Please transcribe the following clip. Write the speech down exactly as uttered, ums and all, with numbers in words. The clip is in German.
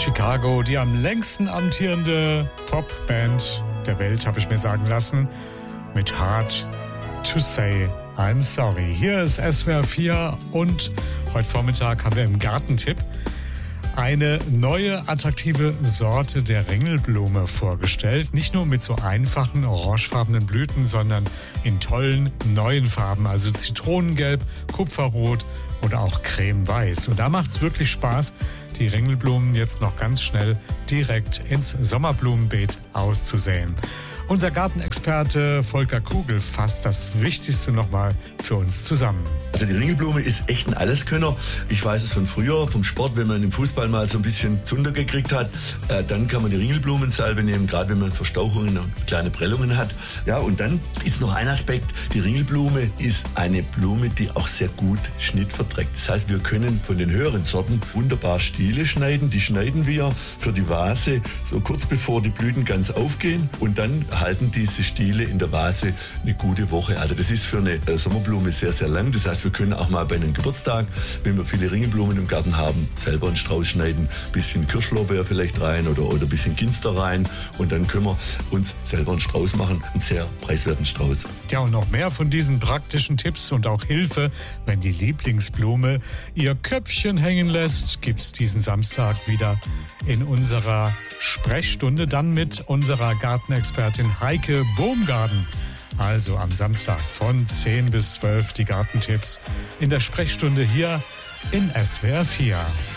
Chicago, die am längsten amtierende Popband der Welt, habe ich mir sagen lassen, mit Hard to Say I'm Sorry. Hier ist S W R vier und heute Vormittag haben wir im Gartentipp eine neue attraktive Sorte der Ringelblume vorgestellt. Nicht nur mit so einfachen orangefarbenen Blüten, sondern in tollen neuen Farben, also Zitronengelb, Kupferrot oder auch cremeweiß. Und da macht es wirklich Spaß, die Ringelblumen jetzt noch ganz schnell direkt ins Sommerblumenbeet auszusäen. Unser Gartenexperte Volker Kugel fasst das Wichtigste nochmal für uns zusammen. Also die Ringelblume ist echt ein Alleskönner. Ich weiß es von früher, vom Sport, wenn man im Fußball mal so ein bisschen Zunder gekriegt hat, äh, dann kann man die Ringelblumensalbe nehmen, gerade wenn man Verstauchungen und kleine Prellungen hat. Ja, und dann ist noch ein Aspekt, die Ringelblume ist eine Blume, die auch sehr gut Schnitt verträgt. Das heißt, wir können von den höheren Sorten wunderbar Stiele schneiden. Die schneiden wir für die Vase so kurz bevor die Blüten ganz aufgehen und dann halten diese Stiele in der Vase eine gute Woche. Also das ist für eine Sommerblume sehr, sehr lang. Das heißt, wir können auch mal bei einem Geburtstag, wenn wir viele Ringelblumen im Garten haben, selber einen Strauß schneiden, ein bisschen Kirschlorbeer vielleicht rein oder, oder ein bisschen Ginster rein und dann können wir uns selber einen Strauß machen, einen sehr preiswerten Strauß. Ja, und noch mehr von diesen praktischen Tipps und auch Hilfe, wenn die Lieblingsblume ihr Köpfchen hängen lässt, gibt's diesen Samstag wieder in unserer Sprechstunde, dann mit unserer Gartenexpertin Heike Baumgarten. Also am Samstag von zehn bis zwölf die Gartentipps in der Sprechstunde hier in S W R vier.